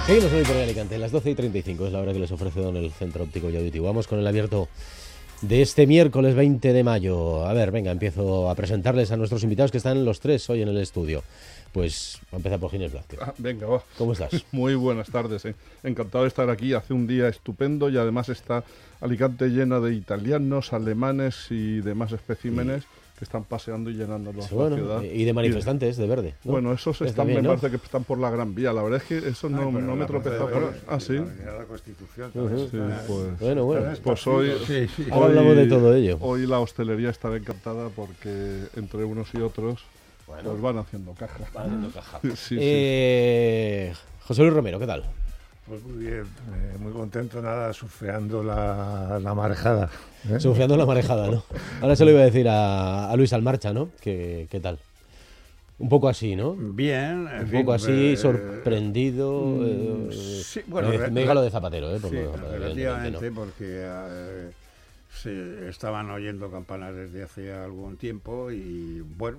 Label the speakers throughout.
Speaker 1: Seguimos hoy por Alicante, las 12:35 es la hora que les ofrece Don el Centro Óptico y Auditivo. Vamos con el abierto de este miércoles 20 de mayo. A ver, venga, empiezo a presentarles a nuestros invitados que están los tres hoy en el estudio. Pues va a empezar por Ginés Blázquez.
Speaker 2: Venga, va.
Speaker 1: ¿Cómo estás?
Speaker 2: Muy buenas tardes. Encantado de estar aquí. Hace un día estupendo y además está Alicante llena de italianos, alemanes y demás especímenes que están paseando y llenando la ciudad.
Speaker 1: Y de manifestantes de verde, ¿no?
Speaker 2: Bueno, esos están, me parece que están por la Gran Vía. La verdad es que eso no me he tropezado por... ¿Sí?
Speaker 3: La Constitución.
Speaker 2: Sí, pues,
Speaker 1: bueno.
Speaker 2: Pues hoy
Speaker 1: Ahora hablamos de todo ello.
Speaker 2: Hoy la hostelería estará encantada porque entre unos y otros pues van haciendo caja. Sí.
Speaker 1: José Luis Romero, ¿qué tal?
Speaker 3: Pues muy bien, muy contento, surfeando la marejada.
Speaker 1: Surfeando la marejada, ¿no? Ahora se lo iba a decir a Luis Almarcha, ¿no? ¿Qué tal? Un poco así, ¿no?
Speaker 3: Bien.
Speaker 1: Un poco así, sorprendido.
Speaker 3: Sí, bueno.
Speaker 1: Me diga lo de Zapatero, ¿eh?
Speaker 3: Sí, relativamente, ¿no? Porque se estaban oyendo campanas desde hace algún tiempo y, bueno,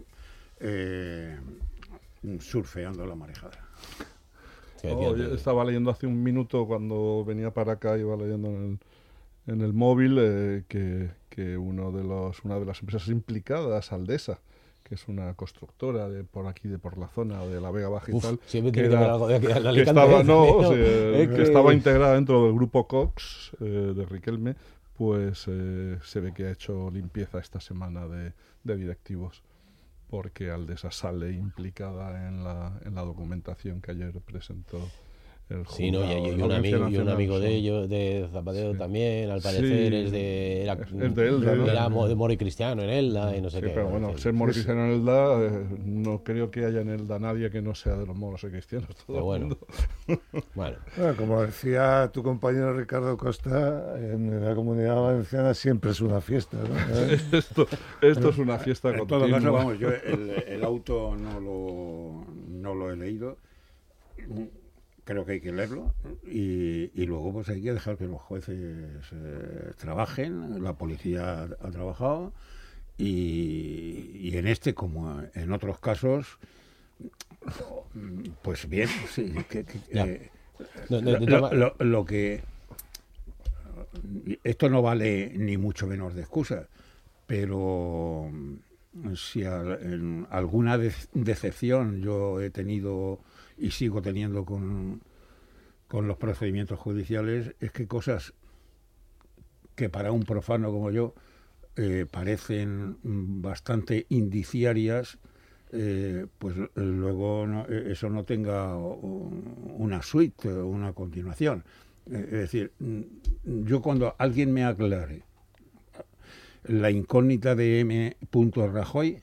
Speaker 3: surfeando la marejada.
Speaker 2: Yo estaba leyendo hace un minuto cuando venía para acá, iba leyendo en el móvil que una de las empresas implicadas, Aldesa, que es una constructora de por aquí, de por la zona de la Vega Baja y tal, que estaba integrada dentro del grupo Cox de Riquelme, pues se ve que ha hecho limpieza esta semana de directivos, porque Aldesa sale implicada en la documentación que ayer presentó el juzgado.
Speaker 1: Sí, no, y un amigo de ellos, de Zapatero, sí. También, al parecer, es de Elda, ¿no? Era de Moro y Cristiano en Elda y no sé qué.
Speaker 2: Pero bueno, ser Moro y Cristiano en Elda, no creo que haya en Elda nadie que no sea de los moros y cristianos. Todo el mundo.
Speaker 3: Bueno, como decía tu compañero Ricardo Costa, en la Comunidad Valenciana siempre es una fiesta, ¿no?
Speaker 2: Esto es una fiesta continua.
Speaker 3: En todo caso, vamos, yo el auto no lo he leído. Creo que hay que leerlo y luego pues hay que dejar que los jueces trabajen. La policía ha trabajado y en este, como en otros casos, pues bien, sí. Lo que esto no vale ni mucho menos de excusa, pero si en alguna decepción yo he tenido y sigo teniendo con los procedimientos judiciales, es que cosas que para un profano como yo parecen bastante indiciarias, pues luego eso no tenga una suite, una continuación. Es decir, yo cuando alguien me aclare la incógnita de M. Rajoy,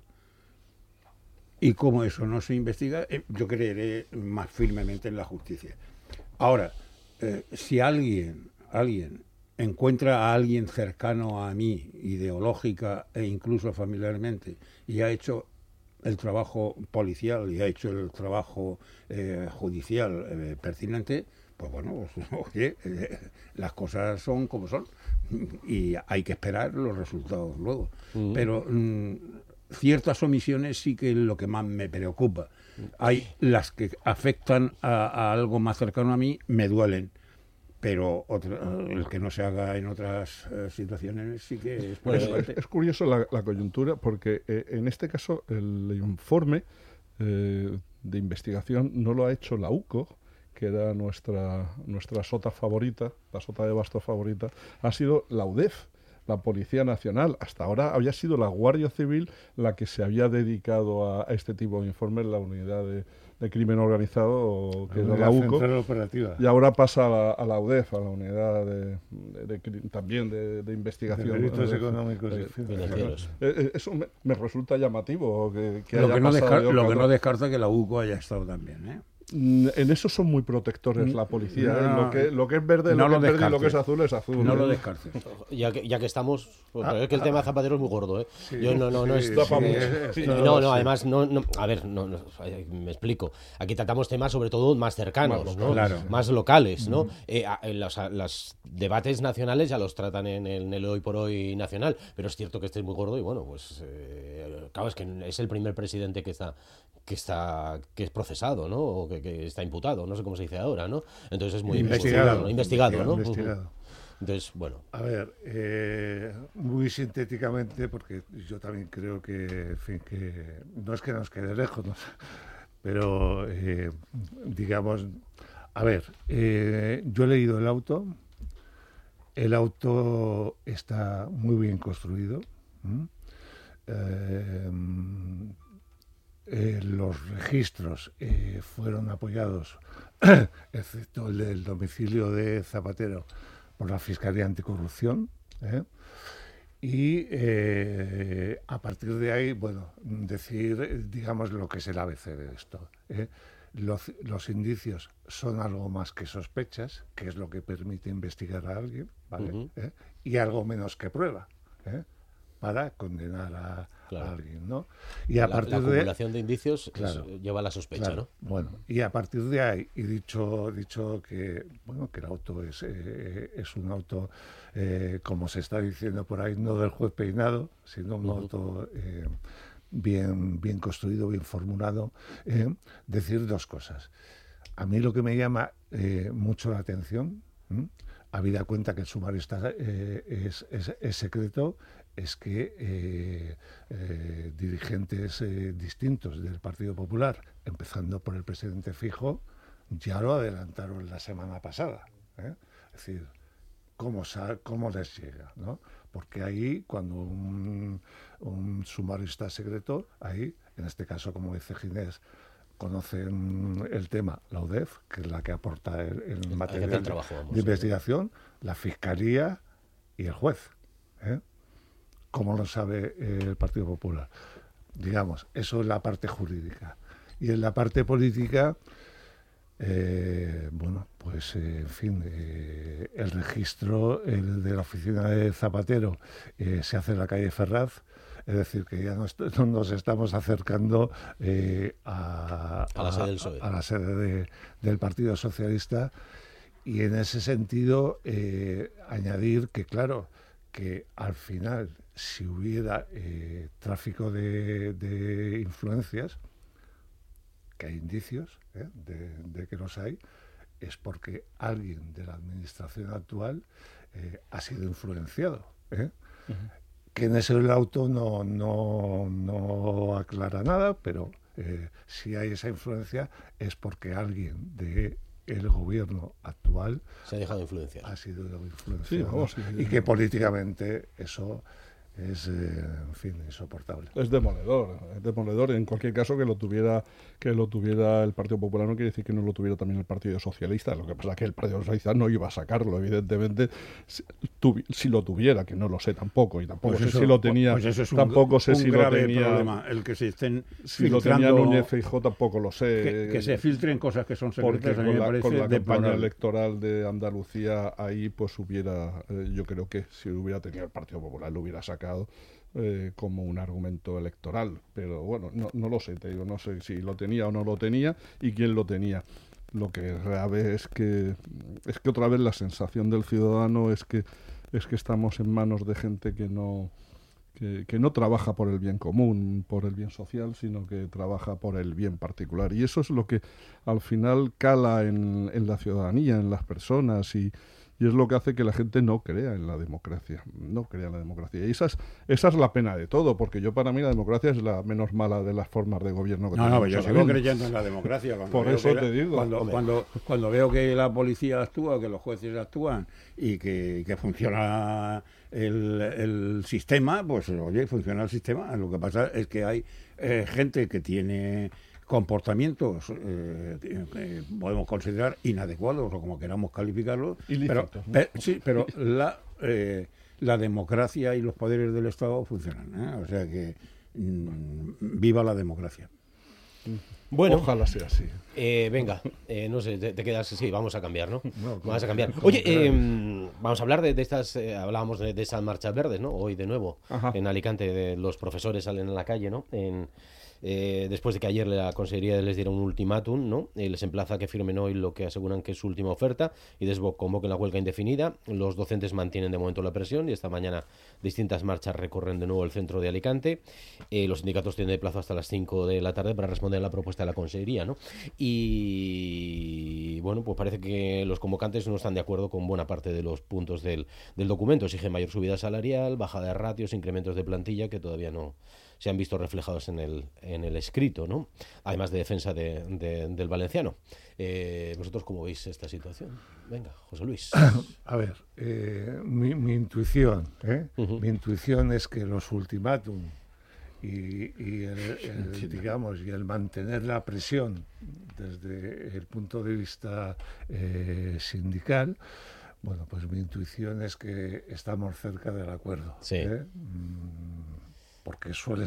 Speaker 3: y como eso no se investiga, yo creeré más firmemente en la justicia. Ahora, si alguien encuentra a alguien cercano a mí, ideológica e incluso familiarmente, y ha hecho el trabajo policial y ha hecho el trabajo judicial pertinente, pues bueno, oye, las cosas son como son y hay que esperar los resultados luego. Pero ciertas omisiones sí que es lo que más me preocupa. Hay las que afectan a algo más cercano a mí, me duelen, pero el que no se haga en otras situaciones sí que
Speaker 2: es curioso la coyuntura, porque en este caso el informe de investigación no lo ha hecho la UCO, que era nuestra sota favorita, la sota de basto favorita, ha sido la UDEF, la Policía Nacional. Hasta ahora había sido la Guardia Civil la que se había dedicado a este tipo de informes, la unidad de crimen organizado, que era la UCO, y ahora pasa a la UDEF, a la unidad también de investigación.
Speaker 3: De delitos económicos y
Speaker 2: financieros. Eso me resulta llamativo.
Speaker 3: Lo que no descarta que la UCO haya estado también, ¿eh?
Speaker 2: En eso son muy protectores la policía. Lo que es verde, lo que es verde y lo que es azul es azul.
Speaker 3: No lo descartes.
Speaker 1: Ya que estamos... Pero es que el tema Zapatero es muy gordo, ¿eh?
Speaker 3: Sí,
Speaker 1: yo además, a ver, me explico. Aquí tratamos temas sobre todo más cercanos, ¿no?
Speaker 3: Claro.
Speaker 1: Más locales, ¿no? Los debates nacionales ya los tratan en el hoy por hoy nacional, pero es cierto que este es muy gordo y bueno, pues claro, es que es el primer presidente que es procesado, ¿no? O que que está imputado, no sé cómo se dice ahora, ¿no? Entonces es muy
Speaker 4: Investigado.
Speaker 1: investigado, ¿no?
Speaker 4: Investigado.
Speaker 1: Entonces, bueno.
Speaker 4: A ver, muy sintéticamente, porque yo también creo que, en fin, que no es que nos quede lejos, ¿no? Pero, digamos, a ver, yo he leído el auto está muy bien construido. Los registros fueron apoyados, excepto el del domicilio de Zapatero, por la Fiscalía Anticorrupción, y a partir de ahí, bueno, decir, digamos, lo que es el ABC de esto. Los indicios son algo más que sospechas, que es lo que permite investigar a alguien, ¿vale? Y algo menos que prueba, para condenar a alguien, ¿no? Y a partir
Speaker 1: la acumulación de indicios lleva a la sospecha,
Speaker 4: claro,
Speaker 1: ¿no?
Speaker 4: Bueno, y a partir de ahí, y dicho que, bueno, que el auto es un auto, como se está diciendo por ahí, no del juez Peinado, sino un auto bien construido, bien formulado, decir dos cosas. A mí lo que me llama mucho la atención, habida cuenta que el sumario es secreto, es que dirigentes distintos del Partido Popular, empezando por el presidente Feijóo, ya lo adelantaron la semana pasada. Es decir, ¿cómo les llega? ¿No? Porque ahí, cuando un sumario está secreto, ahí, en este caso, como dice Ginés, conocen el tema la UDEF, que es la que aporta el material de investigación, la Fiscalía y el juez. Como lo sabe el Partido Popular. Digamos, eso es la parte jurídica. Y en la parte política, bueno, pues en fin, el registro de la oficina de Zapatero se hace en la calle Ferraz, es decir, que ya nos estamos acercando a
Speaker 1: la sede del PSOE.
Speaker 4: A la sede del Partido Socialista, y en ese sentido añadir que, claro, que al final, si hubiera tráfico de influencias, que hay indicios de que los hay, es porque alguien de la administración actual ha sido influenciado. Que en ese auto no aclara nada, pero si hay esa influencia es porque alguien de el gobierno actual
Speaker 1: se ha dejado influenciar.
Speaker 4: Ha sido influenciado. Sí, y que políticamente eso es, en fin, insoportable.
Speaker 2: Es demoledor. En cualquier caso, que lo tuviera el Partido Popular no quiere decir que no lo tuviera también el Partido Socialista. Lo que pasa es que el Partido Socialista no iba a sacarlo, evidentemente, si lo tuviera, que no lo sé tampoco, y tampoco sé si lo tenía.
Speaker 3: Pues eso es
Speaker 2: tampoco sé si lo tenía.
Speaker 3: Problema, el que se estén
Speaker 2: si lo tenía Núñez Feijóo tampoco lo sé.
Speaker 3: Que se filtren cosas que son secretas,
Speaker 2: porque con la campaña
Speaker 3: deplorable.
Speaker 2: electoral de Andalucía ahí pues hubiera, yo creo que si hubiera tenido el Partido Popular lo hubiera sacado como un argumento electoral, pero bueno, no lo sé, te digo, no sé si lo tenía o no lo tenía y quién lo tenía. Lo que es grave es que otra vez la sensación del ciudadano es que estamos en manos de gente que no trabaja por el bien común, por el bien social, sino que trabaja por el bien particular. Y eso es lo que al final cala en la ciudadanía, en las personas, y es lo que hace que la gente no crea en la democracia. Y esa es la pena de todo, porque para mí la democracia es la menos mala de las formas de gobierno que tenemos.
Speaker 3: No, yo sigo creyendo en la democracia.
Speaker 2: Por eso te digo.
Speaker 3: Cuando veo que la policía actúa, que los jueces actúan y que funciona el sistema, pues oye, funciona el sistema. Lo que pasa es que hay gente que tiene comportamientos que podemos considerar inadecuados o como queramos calificarlos, pero la democracia y los poderes del Estado funcionan, o sea que viva la democracia.
Speaker 1: Bueno,
Speaker 2: ojalá sea así.
Speaker 1: Venga, no sé, te quedas, sí, vamos a cambiar, ¿no? Vamos a cambiar. Oye, vamos a hablar de estas, hablábamos de esas marchas verdes, ¿no? Hoy de nuevo, en Alicante, los profesores salen a la calle, ¿no? después de que ayer la Consejería les diera un ultimátum, ¿no? Les emplaza a que firmen hoy lo que aseguran que es su última oferta y desconvoquen la huelga indefinida. Los docentes mantienen de momento la presión y esta mañana distintas marchas recorren de nuevo el centro de Alicante. Los sindicatos tienen de plazo hasta las 5 de la tarde para responder a la propuesta de la Consejería, ¿no? Y bueno, pues parece que los convocantes no están de acuerdo con buena parte de los puntos del documento. Exigen mayor subida salarial, bajada de ratios, incrementos de plantilla que todavía no se han visto reflejados en el escrito, ¿no? Además de defensa del valenciano. ¿Vosotros cómo veis esta situación? Venga, José Luis.
Speaker 4: A ver, mi intuición, mi intuición es que los ultimátum y el mantener la presión desde el punto de vista sindical, bueno, pues mi intuición es que estamos cerca del acuerdo.
Speaker 1: Sí.
Speaker 4: Porque suele